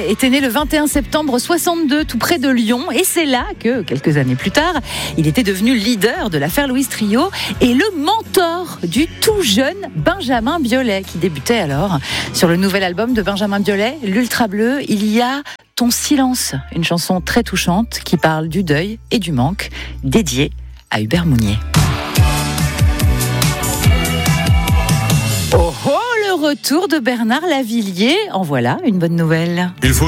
était né le 21 septembre 62, tout près de Lyon. Et c'est là que, quelques années plus tard, il était devenu leader de l'affaire Louis Trio et le mentor du tout jeune Benjamin Biolay, qui débutait alors. Sur le nouvel album de Benjamin Biolay, L'Ultra Bleu, il y a Ton silence, une chanson très touchante qui parle du deuil et du manque, dédiée à Hubert Mounier. Oh oh, le retour de Bernard Lavilliers, en voilà une bonne nouvelle. Il faut